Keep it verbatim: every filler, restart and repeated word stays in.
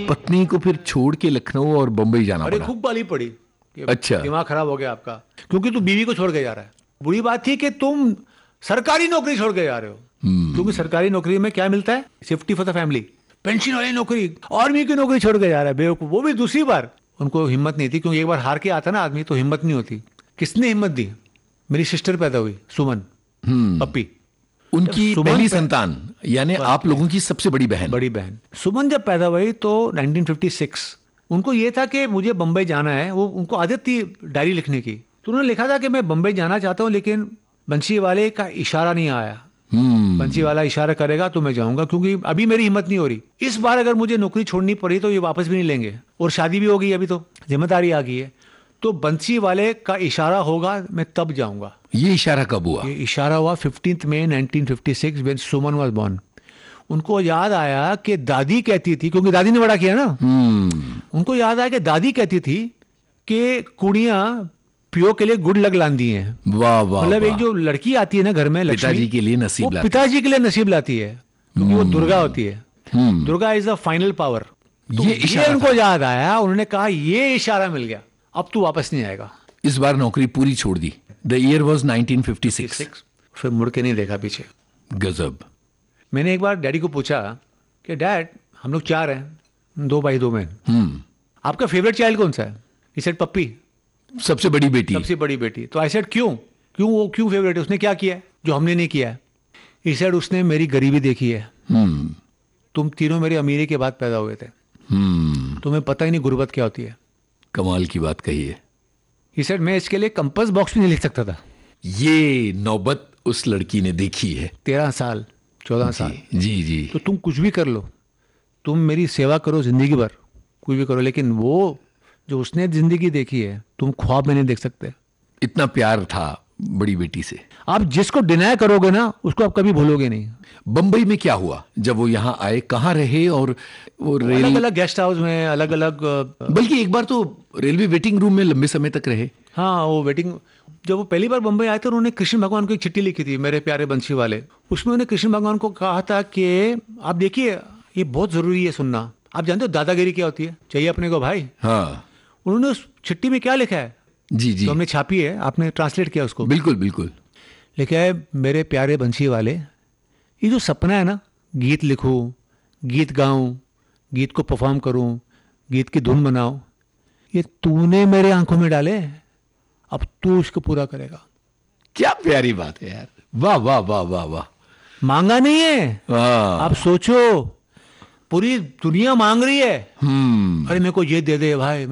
पत्नी को फिर छोड़ के लखनऊ और बम्बई जाना अरे पड़ा? खूब गाली पड़ी कि अच्छा। दिमाग खराब हो गया आपका, क्योंकि तू बीवी को छोड़ के जा रहा है। बुरी बात थी कि तुम सरकारी नौकरी छोड़ के जा रहे हो, क्योंकि सरकारी नौकरी में क्या मिलता है? Safety for the family, pension वाली नौकरी। आर्मी की नौकरी छोड़ के जा रहा है बेवकूफ, वो भी दूसरी बार। उनको हिम्मत नहीं थी, क्योंकि एक बार हार के आता ना आदमी तो हिम्मत नहीं होती। किसने हिम्मत दी? मेरी सिस्टर पैदा हुई, सुमन, पप्पी, उनकी सुमन पहली पे- संतान, यानी आप लोगों की सबसे बड़ी बहन। बड़ी बहन सुमन जब पैदा हुई तो नाइनटीन फिफ्टी सिक्स, उनको ये था कि मुझे बम्बई जाना है। वो उनको आदत थी डायरी लिखने की, तो उन्होंने लिखा था कि मैं बम्बई जाना चाहता हूँ, लेकिन बंसी वाले का इशारा नहीं आया। हम्म बंसी वाला इशारा करेगा तो मैं जाऊंगा, क्योंकि अभी मेरी हिम्मत नहीं हो रही। इस बार अगर मुझे नौकरी छोड़नी पड़ी तो ये वापस भी नहीं लेंगे, और शादी भी हो गई, अभी तो जिम्मेदारी आ गई है। तो बंसी वाले का इशारा होगा, मैं तब जाऊंगा। ये इशारा कब हुआ? ये इशारा हुआ fifteenth May nineteen fifty six, when Suman was born. उनको याद आया कि दादी कहती थी, क्योंकि दादी ने बड़ा किया ना, हम्म उनको याद आया कि दादी कहती थी कि कुड़ियां प्यो के लिए गुड लक लांदी हैं। वाह वाह मतलब एक वाह। जो लड़की आती है ना घर में, लक्ष्मी, पिताजी के लिए नसीब वो लाती पिताजी के लिए नसीब लाती है, क्योंकि वो दुर्गा होती है। हम्म Durga is the final power. तो ये ये इशारा उनको याद आया, उन्होंने कहा ये इशारा मिल गया, अब तू वापस नहीं आएगा। इस बार नौकरी पूरी छोड़ दी। The year was nineteen fifty six. फिर मुड़ के नहीं देखा पीछे। गजब। मैंने एक बार डैडी को पूछा कि डैड, हम लोग चार हैं, दो भाई दो बहन, हम्म आपका फेवरेट चाइल्ड कौन सा है? ही सेड पप्पी, सबसे बड़ी बेटी। सबसे बड़ी बेटी। तो आई सेड क्यों क्यों वो क्यों फेवरेट है? उसने क्या किया है जो हमने नहीं किया है? ही सेड उसने मेरी गरीबी देखी है। हम्म तुम तीनों मेरी अमीरी के बाद पैदा हुए थे, हम्म तुम्हें पता ही नहीं गुर्बत क्या होती है। कमाल की बात कही है। ही सेड मैं इसके लिए कंपास बॉक्स भी नहीं लिख सकता था। ये नौबत उस लड़की ने देखी है। तेरह साल चौदह साल, जी जी जी। तो तुम कुछ भी कर लो, तुम मेरी सेवा करो जिंदगी भर, कुछ भी करो, लेकिन वो जो उसने जिंदगी देखी है तुम ख्वाब में नहीं देख सकते। इतना प्यार था बड़ी बेटी से। आप जिसको डिनाय करोगे ना, उसको आप कभी भूलोगे नहीं। बंबई में क्या हुआ जब वो यहाँ आए? कहाँ रहे? और वो अलग रेल, अलग गेस्ट हाउस में, अलग अलग, बल्कि एक बार तो रेलवे वेटिंग रूम में लंबे समय तक रहे। हाँ वो वेटिंग। जब वो पहली बार बम्बई आए थे, उन्होंने कृष्ण भगवान को एक चिट्ठी लिखी थी, मेरे प्यारे बंसी वाले। उसमें उन्होंने कृष्ण भगवान को कहा था कि आप देखिए, ये बहुत जरूरी है सुनना। आप जानते हो दादागिरी क्या होती है? चाहिए अपने को भाई। हाँ उन्होंने उस चिट्ठी में क्या लिखा है, जी जी, जो हमने छापी है, आपने ट्रांसलेट किया उसको? बिल्कुल बिल्कुल। लिखा है, मेरे प्यारे बंसी वाले, ये जो सपना है ना, गीत लिखूं, गीत गाऊं, गीत को परफॉर्म करूं, गीत की धुन बनाओ, ये तूने मेरे आंखों में डाले, अब तू इसको पूरा करेगा। क्या प्यारी बात है यार। वाह वाह वाह वाह वाह। मांगा नहीं है, वाह। आप सोचो, पूरी दुनिया मांग रही है, हम्म अरे मेरे को ये दे दे भाई,